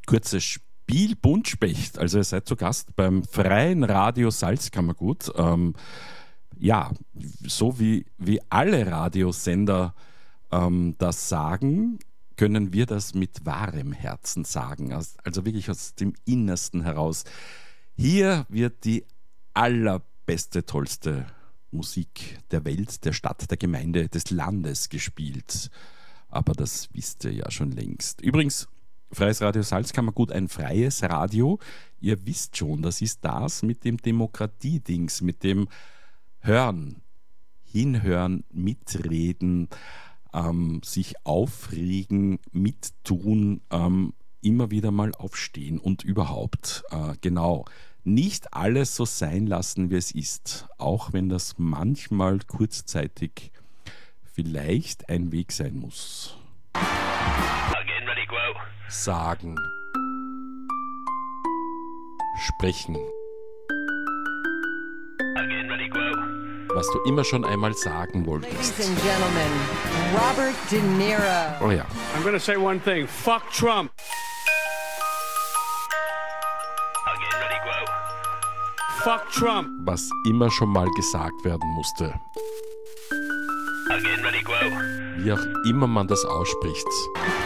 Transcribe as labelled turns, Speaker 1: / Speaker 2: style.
Speaker 1: Kurzes Spiel Buntspecht. Also ihr seid zu Gast beim Freien Radio Salzkammergut. Ja, so wie alle Radiosender das sagen, können wir das mit wahrem Herzen sagen. Also wirklich aus dem Innersten heraus. Hier wird die allerbeste, tollste Musik der Welt, der Stadt, der Gemeinde, des Landes gespielt. Aber das wisst ihr ja schon längst. Übrigens, Freies Radio Salzkammergut, ein freies Radio. Ihr wisst schon, das ist das mit dem Demokratiedings, mit dem Hören, Hinhören, Mitreden, sich aufregen, mittun, immer wieder mal aufstehen und überhaupt. Genau, nicht alles so sein lassen, wie es ist, auch wenn das manchmal kurzzeitig vielleicht ein Weg sein muss.
Speaker 2: Again, ready, go.
Speaker 1: Sagen. Sprechen.
Speaker 2: Again, ready, go.
Speaker 1: Was du immer schon einmal sagen wolltest.
Speaker 3: Ladies and gentlemen, Robert De Niro.
Speaker 1: Oh ja.
Speaker 4: I'm gonna say one thing. Fuck Trump.
Speaker 2: Again, ready, go.
Speaker 4: Fuck Trump.
Speaker 1: Was immer schon mal gesagt werden musste.
Speaker 2: Again, ready, go.
Speaker 1: Wie auch immer man das ausspricht.